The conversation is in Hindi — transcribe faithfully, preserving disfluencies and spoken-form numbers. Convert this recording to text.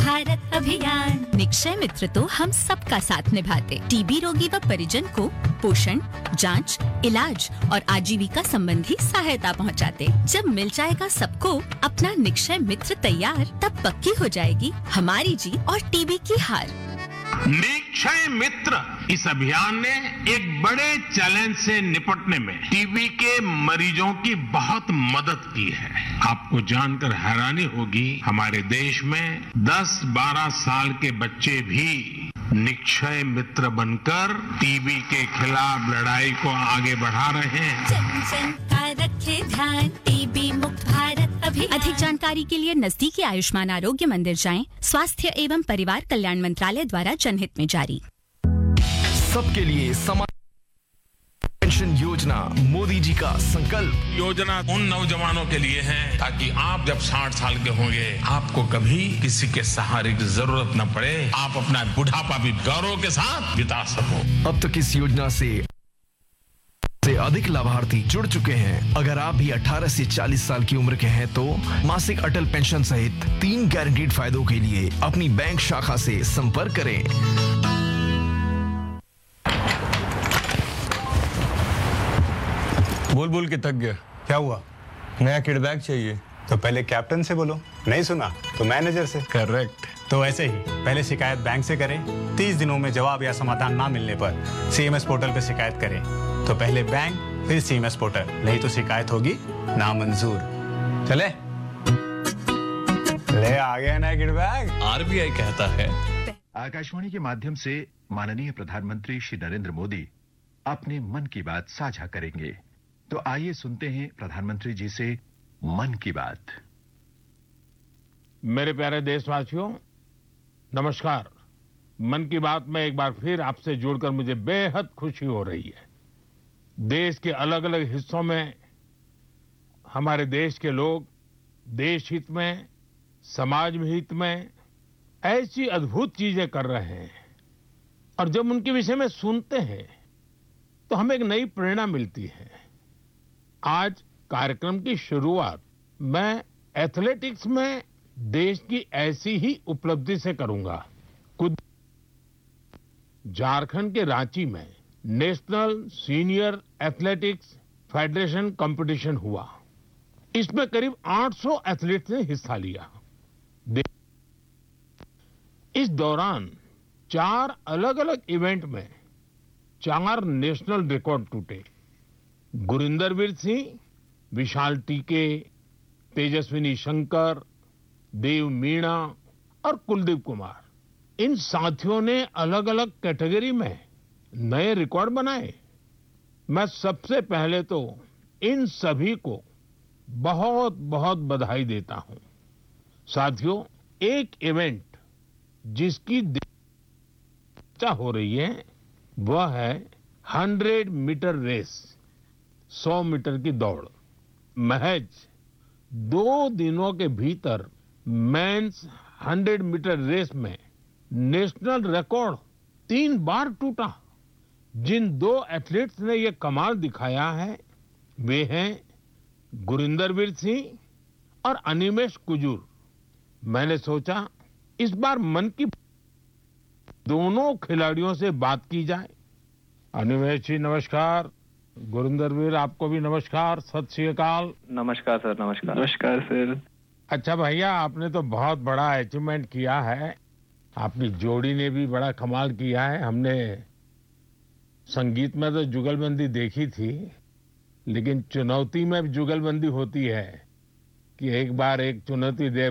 भारत अभियान। निक्षय मित्र तो हम सबका साथ निभाते, टीबी रोगी व परिजन को पोषण, जांच, इलाज और आजीविका संबंधी सहायता पहुंचाते। जब मिल जाएगा सबको अपना निक्षय मित्र तैयार, तब पक्की हो जाएगी हमारी जीत और टीबी की हार। निक्षय मित्र इस अभियान ने एक बड़े चैलेंज से निपटने में टीबी के मरीजों की बहुत मदद की है। आपको जानकर हैरानी होगी, हमारे देश में दस बारह साल के बच्चे भी निक्षय मित्र बनकर टीबी के खिलाफ लड़ाई को आगे बढ़ा रहे हैं। जन जन का रखे ध्यान, टीबी मुक्त भारत अभियान। अधिक जानकारी के लिए नजदीकी आयुष्मान आरोग्य मंदिर जाएं। स्वास्थ्य एवं परिवार कल्याण मंत्रालय द्वारा जनहित में जारी। सबके लिए समान पेंशन योजना, मोदी जी का संकल्प। योजना उन नौजवानों के लिए है ताकि आप जब साठ साल के होंगे आपको कभी किसी के सहारे की जरूरत न पड़े, आप अपना बुढ़ापा भी गौरव के साथ बिता सको। अब तक इस योजना से से अधिक लाभार्थी जुड़ चुके हैं। अगर आप भी अठारह से चालीस साल की उम्र के हैं तो मासिक अटल पेंशन सहित तीन गारंटीड फायदों के लिए अपनी बैंक शाखा से संपर्क करें। बोल बोल के थक गया। क्या हुआ? नया किड बैग चाहिए। तो पहले कैप्टन से बोलो, नहीं सुना तो मैनेजर से। करेक्ट। तो ऐसे ही पहले शिकायत बैंक से करें, तीस दिनों में जवाब या समाधान ना मिलने पर सीएमएस पोर्टल पे शिकायत करें। तो पहले बैंक फिर सीएमएस पोर्टल, नहीं तो शिकायत होगी नामंजूर। चले ले आ गया नया किड बैग। आरबीआई कहता है। आकाशवाणी के माध्यम से माननीय प्रधानमंत्री श्री नरेंद्र मोदी अपने मन की बात साझा करेंगे। तो आइए सुनते हैं प्रधानमंत्री जी से मन की बात। मेरे प्यारे देशवासियों, नमस्कार। मन की बात में एक बार फिर आपसे जुड़कर मुझे बेहद खुशी हो रही है। देश के अलग अलग हिस्सों में हमारे देश के लोग देश हित में, समाज हित में ऐसी अद्भुत चीजें कर रहे हैं, और जब उनके विषय में सुनते हैं तो हमें एक नई प्रेरणा मिलती है। आज कार्यक्रम की शुरुआत मैं एथलेटिक्स में देश की ऐसी ही उपलब्धि से करूंगा। कुछ झारखंड के रांची में national senior athletics federation competition हुआ। इसमें करीब आठ सौ एथलीट्स ने हिस्सा लिया। इस दौरान चार अलग अलग इवेंट में चार नेशनल रिकॉर्ड टूटे। गुरिंदरवीर सिंह, विशाल टीके, तेजस्विनी शंकर, देव मीणा और कुलदीप कुमार, इन साथियों ने अलग अलग कैटेगरी में नए रिकॉर्ड बनाए। मैं सबसे पहले तो इन सभी को बहुत बहुत बधाई देता हूं। साथियों, एक इवेंट जिसकी चर्चा हो रही है वह है हंड्रेड मीटर रेस, सौ मीटर की दौड़। महज दो दिनों के भीतर मेंस हंड्रेड मीटर रेस में नेशनल रिकॉर्ड तीन बार टूटा। जिन दो एथलीट्स ने ये कमाल दिखाया है वे हैं गुरिंदरवीर सिंह और अनिमेश कुजूर। मैंने सोचा इस बार मन की दोनों खिलाड़ियों से बात की जाए। अनिमेश जी नमस्कार, गुरिंदरवीर आपको भी नमस्कार, सत श्री अकाल। नमस्कार सर। नमस्कार। नमस्कार सर। अच्छा भैया, आपने तो बहुत बड़ा अचीवमेंट किया है। आपकी जोड़ी ने भी बड़ा कमाल किया है। हमने संगीत में तो जुगलबंदी देखी थी, लेकिन चुनौती में जुगलबंदी होती है कि एक बार एक चुनौती दे